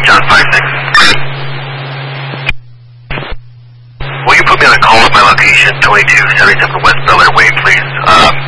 John 56. Will you put me on a call at my location, 2277 West Bel Air Way, please?